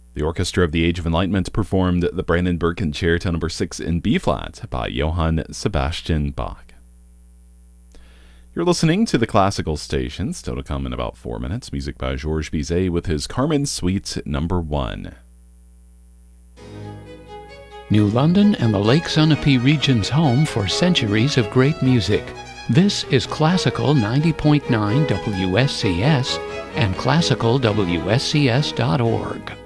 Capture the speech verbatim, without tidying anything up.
The Orchestra of the Age of Enlightenment performed the Brandenburg Concerto number six in B-flat by Johann Sebastian Bach. You're listening to the Classical Station. Still to come in about four minutes. Music by Georges Bizet with his Carmen Suite number one. New London and the Lake Sunapee region's home for centuries of great music. This is Classical ninety point nine W S C S and classical W S C S dot org.